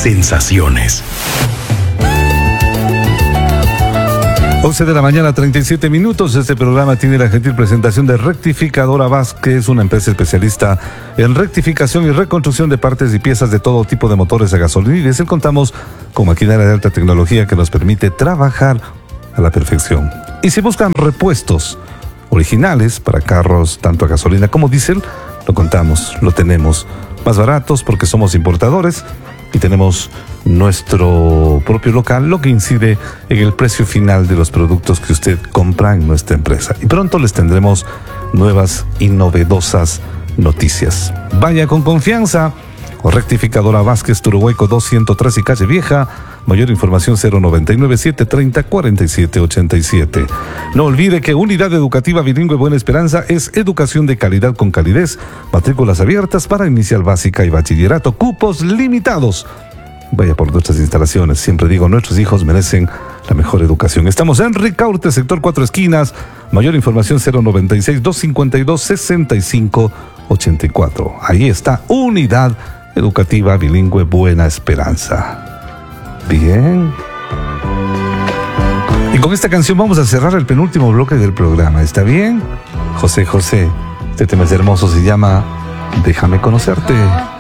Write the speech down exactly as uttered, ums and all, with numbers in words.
sensaciones. once de la mañana, treinta y siete minutos. Este programa tiene la gentil presentación de Rectificadora Vázquez, una empresa especialista en rectificación y reconstrucción de partes y piezas de todo tipo de motores a gasolina y diésel. Contamos con maquinaria de alta tecnología que nos permite trabajar a la perfección. Y si buscan repuestos originales para carros tanto a gasolina como diésel, lo contamos, lo tenemos. Más baratos porque somos importadores y tenemos nuestro propio local, lo que incide en el precio final de los productos que usted compra en nuestra empresa. Y pronto les tendremos nuevas y novedosas noticias. Vaya con confianza. O Rectificadora Vázquez, Turuhueco doscientos tres y Calle Vieja. Mayor información cero noventa y nueve, siete treinta, cuarenta y siete ochenta y siete. No olvide que Unidad Educativa Bilingüe Buena Esperanza es educación de calidad con calidez. Matrículas abiertas para inicial básica y bachillerato. Cupos limitados. Vaya por nuestras instalaciones. Siempre digo, nuestros hijos merecen la mejor educación. Estamos en Ricaurte, sector Cuatro Esquinas. Mayor información cero noventa y seis, doscientos cincuenta y dos, sesenta y cinco ochenta y cuatro. Ahí está Unidad Educativa Bilingüe Buena Esperanza. Bien. Y con esta canción vamos a cerrar el penúltimo bloque del programa. ¿Está bien? José José, este tema es hermoso, se llama Déjame Conocerte.